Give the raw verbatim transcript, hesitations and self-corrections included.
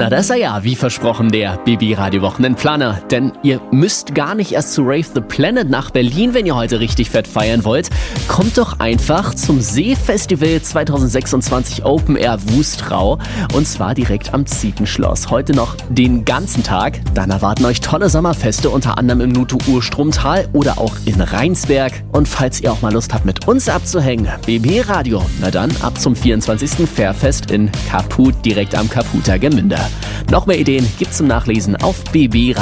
Na, das ist er ja, wie versprochen, der B B Radio Wochenendplaner. Denn ihr müsst gar nicht erst zu Rave the Planet nach Berlin, wenn ihr heute richtig fett feiern wollt. Kommt doch einfach zum Seefestival zwanzig sechsundzwanzig Open Air Wustrau. Und zwar direkt am Zietenschloss. Heute noch den ganzen Tag. Dann erwarten euch tolle Sommerfeste, unter anderem im Nuto-Urstromtal oder auch in Rheinsberg. Und falls ihr auch mal Lust habt, mit uns abzuhängen, B B Radio, na dann ab zum vierundzwanzigsten Fairfest in Kaput, direkt am Kaputer Gemünder. Noch mehr Ideen gibt's zum Nachlesen auf b b radio